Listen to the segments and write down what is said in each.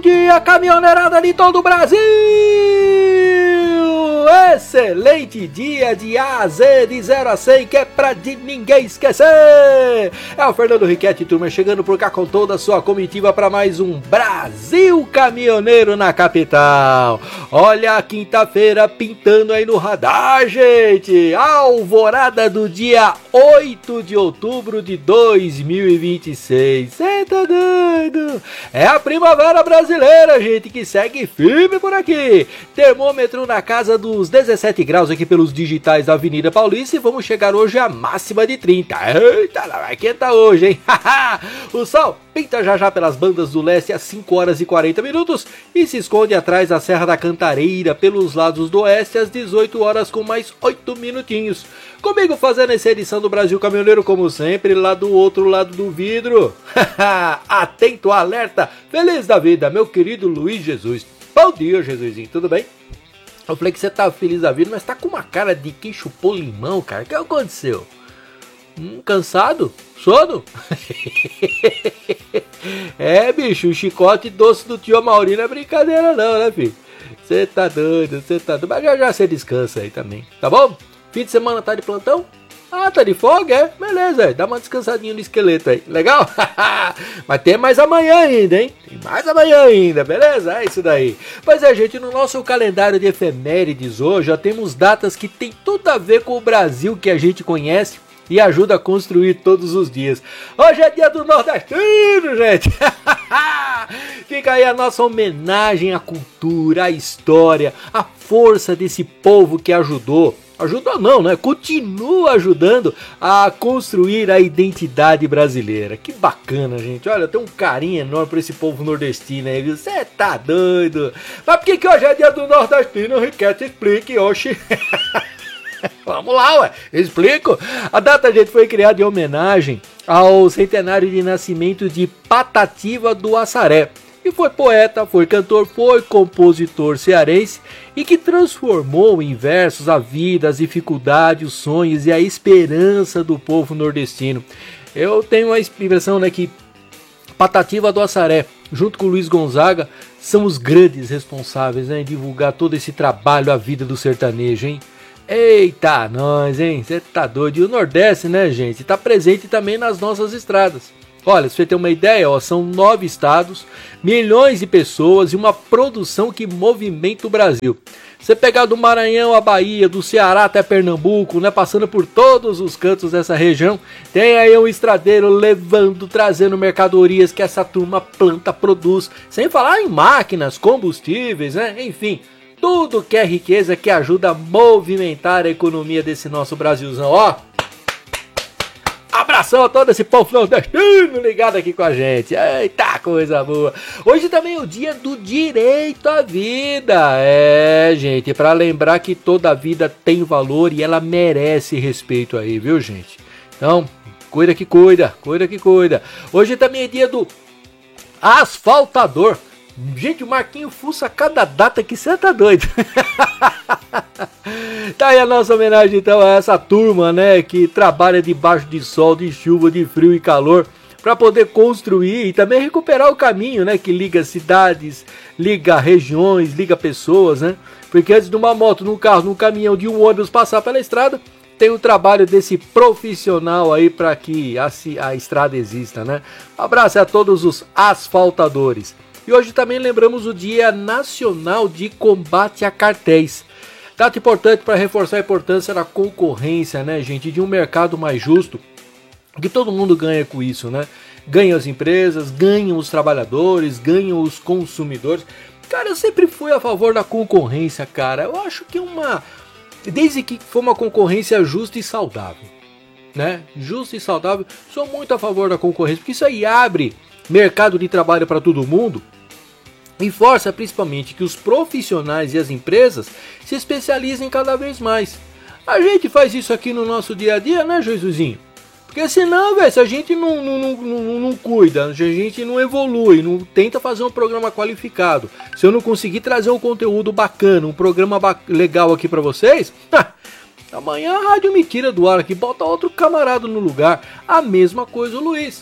dia, caminhoneirada de todo o Brasil! Excelente dia de A a Z, de 0 a 100, que é pra de ninguém esquecer! É o Fernando Riquetti, turma, chegando por cá com toda a sua comitiva para mais um Brasil Caminhoneiro na capital. Olha a quinta-feira pintando aí no radar, gente! Alvorada do dia 8 de outubro de 2026. Cê tá doido? É a primavera brasileira, gente, que segue firme por aqui. Termômetro na casa dos 17 graus aqui pelos digitais da Avenida Paulista e vamos chegar hoje à máxima de 30. Eita, lá vai quentar hoje, hein? O sol pinta já pelas bandas do leste às 5 horas e 40 minutos e se esconde atrás da Serra da Cantareira pelos lados do oeste às 18 horas com mais 8 minutinhos. Comigo fazendo essa edição do Brasil Caminhoneiro, como sempre, lá do outro lado do vidro. Atento, alerta, feliz da vida, meu querido Luiz Jesus. Bom dia, Jesusinho, tudo bem? Eu falei que você tá feliz da vida, mas tá com uma cara de quem chupou limão, cara. O que aconteceu? Cansado? Sono? É, bicho, o chicote doce do tio Mauri não é brincadeira não, né, filho? Você tá doido, mas já você descansa aí também, tá bom? Fim de semana tá de plantão? Ah, tá de folga, é? Beleza, dá uma descansadinha no esqueleto aí, legal? Mas tem mais amanhã ainda, hein? Tem mais amanhã ainda, beleza? É isso daí. Pois é, gente, no nosso calendário de efemérides hoje, já temos datas que tem tudo a ver com o Brasil que a gente conhece e ajuda a construir todos os dias. Hoje é dia do nordestino, gente! Fica aí a nossa homenagem à cultura, à história, à força desse povo que ajudou não, né? Continua ajudando a construir a identidade brasileira. Que bacana, gente. Olha, eu tenho um carinho enorme por esse povo nordestino aí, viu? Você tá doido? Mas por que hoje é dia do nordestino? Riquete, explique, oxi. Vamos lá, ué. Explico. A data, gente, foi criada em homenagem ao centenário de nascimento de Patativa do Assaré. E foi poeta, foi cantor, foi compositor cearense e que transformou em versos a vida, as dificuldades, os sonhos e a esperança do povo nordestino. Eu tenho a impressão, né, que Patativa do Assaré, junto com Luiz Gonzaga, são os grandes responsáveis, né, em divulgar todo esse trabalho, a vida do sertanejo, hein? Eita, nós, hein? Você tá doido? E o Nordeste, né, gente? Tá presente também nas nossas estradas. Olha, se você tem uma ideia, ó, são 9 estados, milhões de pessoas e uma produção que movimenta o Brasil. Você pegar do Maranhão à Bahia, do Ceará até Pernambuco, né, passando por todos os cantos dessa região, tem aí um estradeiro levando, trazendo mercadorias que essa turma planta, produz, sem falar em máquinas, combustíveis, né, enfim, tudo que é riqueza que ajuda a movimentar a economia desse nosso Brasilzão, ó. Abração a todo esse povo nordestino ligado aqui com a gente. Eita, coisa boa. Hoje também é o dia do direito à vida. É, gente, para lembrar que toda vida tem valor e ela merece respeito aí, viu, gente? Então, cuida que cuida, cuida que cuida. Hoje também é dia do asfaltador. Gente, o Marquinho fuça cada data que você tá doido. Tá aí a nossa homenagem então a essa turma, né, que trabalha debaixo de sol, de chuva, de frio e calor para poder construir e também recuperar o caminho, né, que liga cidades, liga regiões, liga pessoas, né? Porque antes de uma moto, num carro, num caminhão, de um ônibus passar pela estrada, tem o trabalho desse profissional aí para que a estrada exista, né? Um abraço a todos os asfaltadores. E hoje também lembramos o Dia Nacional de Combate a Cartéis. Data importante para reforçar a importância da concorrência, né, gente? De um mercado mais justo, que todo mundo ganha com isso, né? Ganham as empresas, ganham os trabalhadores, ganham os consumidores. Cara, eu sempre fui a favor da concorrência, cara. Eu acho que desde que for uma concorrência justa e saudável, né? Justa e saudável, sou muito a favor da concorrência, porque isso aí abre mercado de trabalho para todo mundo e força principalmente que os profissionais e as empresas se especializem cada vez mais. A gente faz isso aqui no nosso dia a dia, né, Jesusinho? Porque senão, velho, se a gente não cuida, se a gente não evolui, não tenta fazer um programa qualificado, se eu não conseguir trazer um conteúdo bacana, um programa legal aqui para vocês, amanhã a rádio me tira do ar aqui, bota outro camarada no lugar. A mesma coisa o Luiz.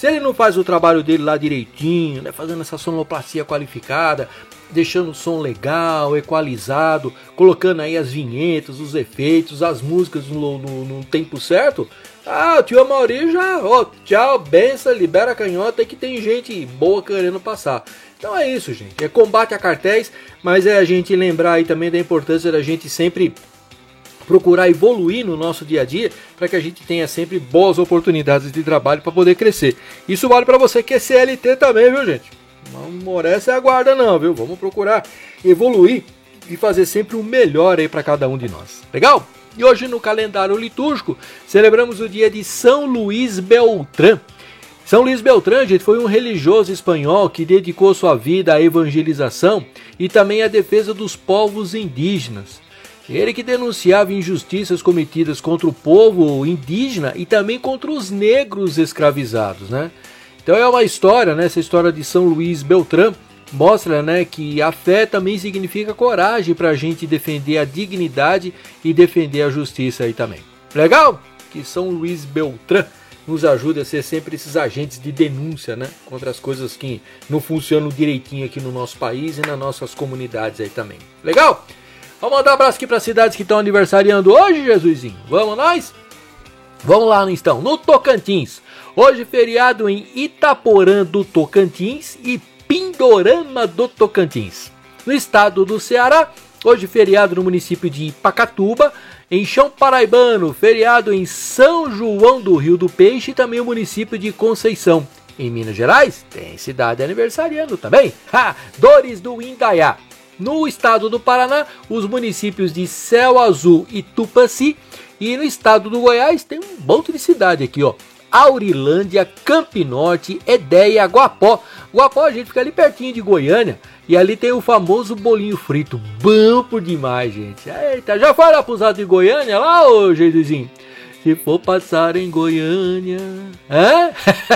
Se ele não faz o trabalho dele lá direitinho, né, fazendo essa sonoplastia qualificada, deixando o som legal, equalizado, colocando aí as vinhetas, os efeitos, as músicas no tempo certo, o tio Amaury já, tchau, benção, libera a canhota que tem gente boa querendo passar. Então é isso, gente, é combate a cartéis, mas é a gente lembrar aí também da importância da gente sempre procurar evoluir no nosso dia a dia, para que a gente tenha sempre boas oportunidades de trabalho para poder crescer. Isso vale para você que é CLT também, viu, gente? Não merece a guarda não, viu? Vamos procurar evoluir e fazer sempre o melhor aí para cada um de nós. Legal? E hoje no calendário litúrgico celebramos o dia de São Luís Beltrán. São Luís Beltrán, gente, foi um religioso espanhol que dedicou sua vida à evangelização e também à defesa dos povos indígenas. Ele que denunciava injustiças cometidas contra o povo indígena e também contra os negros escravizados, né? Então é uma história, né? Essa história de São Luís Beltrán mostra, né, que a fé também significa coragem para a gente defender a dignidade e defender a justiça aí também. Legal? Que São Luís Beltrán nos ajude a ser sempre esses agentes de denúncia, né, contra as coisas que não funcionam direitinho aqui no nosso país e nas nossas comunidades aí também. Legal? Vamos mandar um abraço aqui para as cidades que estão aniversariando hoje, Jesusinho. Vamos nós? Vamos lá, então. No Tocantins. Hoje feriado em Itaporã do Tocantins e Pindorama do Tocantins. No estado do Ceará, hoje feriado no município de Pacatuba. Em Chão Paraibano, feriado em São João do Rio do Peixe e também o município de Conceição. Em Minas Gerais, tem cidade aniversariando também. Dores do Indaiá. No estado do Paraná, os municípios de Céu Azul e Tupanci. E no estado do Goiás tem um monte de cidade aqui, ó. Aurilândia, Campinorte, Edéia, Guapó. Guapó, a gente fica ali pertinho de Goiânia. E ali tem o famoso bolinho frito. Bom por demais, gente. Eita, já foi lá pro lado de Goiânia lá, ô Jesusinho? Se for passar em Goiânia... Hã?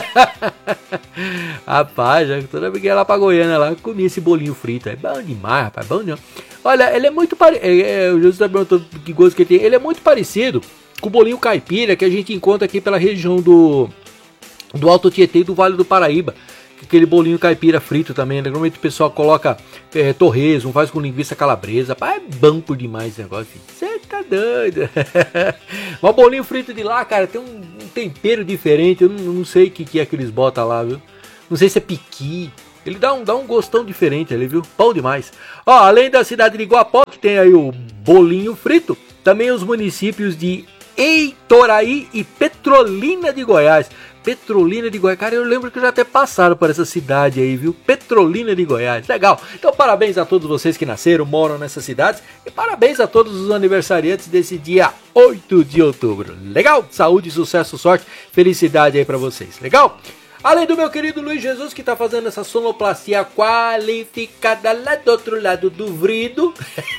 Rapaz, toda vez que ia lá pra Goiânia, lá, comi esse bolinho frito. É bom demais, rapaz, bom demais. Olha, ele é muito parecido... O Jesus tá perguntando que gosto que ele tem. Ele é muito parecido com o bolinho caipira que a gente encontra aqui pela região do Alto Tietê e do Vale do Paraíba. Aquele bolinho caipira frito também, né? Normalmente o pessoal coloca torresmo, faz com linguiça calabresa. Pá, é bom por demais esse negócio, filho. Você tá doido. Mas o bolinho frito de lá, cara, tem um tempero diferente. Eu não sei o que é que eles botam lá, viu? Não sei se é piqui. Ele dá um gostão diferente ali, viu? Bom demais. Ó, além da cidade de Guapó, que tem aí o bolinho frito, também os municípios de Eitoraí e Petrolina de Goiás. Petrolina de Goiás, cara, eu lembro que já até passaram por essa cidade aí, viu? Petrolina de Goiás, legal. Então parabéns a todos vocês que nasceram, moram nessas cidades e parabéns a todos os aniversariantes desse dia 8 de outubro. Legal? Saúde, sucesso, sorte, felicidade aí pra vocês, legal? Além do meu querido Luiz Jesus, que tá fazendo essa sonoplastia qualificada lá do outro lado do vrido.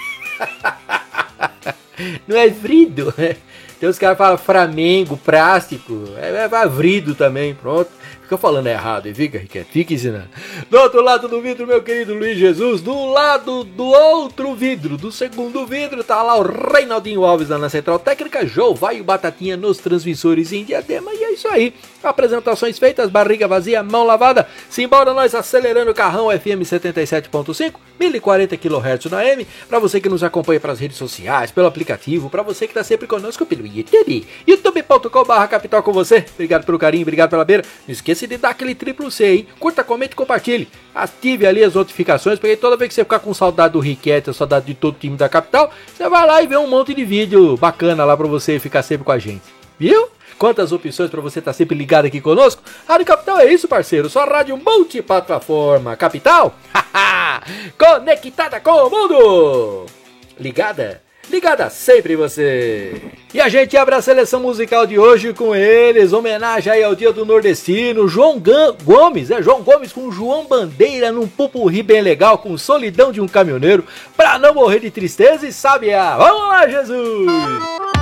Não é vrido, né? Tem os caras que falam Flamengo, plástico, é vrido também, pronto. Fica falando errado e fica ensinando. Do outro lado do vidro, meu querido Luiz Jesus. Do lado do outro vidro, do segundo vidro, tá lá o Reinaldinho Alves lá na Central Técnica. João vai o Batatinha nos transmissores em Diadema. E é isso aí. Apresentações feitas, barriga vazia, mão lavada. Simbora nós acelerando o carrão FM 77.5, 1040 kHz na AM. Pra você que nos acompanha pelas redes sociais, pelo aplicativo. Pra você que tá sempre conosco pelo YouTube. youtube.com/capital com você. Obrigado pelo carinho, obrigado pela beira. Não esqueça de dar aquele triplo C, hein? Curta, comente e compartilhe. Ative ali as notificações, porque toda vez que você ficar com saudade do Riquete, saudade de todo o time da capital, você vai lá e vê um monte de vídeo bacana lá pra você ficar sempre com a gente. Viu? Quantas opções pra você estar sempre ligado aqui conosco? Rádio Capital é isso, parceiro. Só rádio multiplataforma. Capital? Conectada com o mundo! Ligada? Ligada sempre você. E a gente abre a seleção musical de hoje com eles, homenagem aí ao Dia do Nordestino, João Gomes, João Gomes com João Bandeira num pupurri bem legal, com Solidão de um Caminhoneiro, pra não morrer de tristeza e sabiá. Vamos lá, Jesus!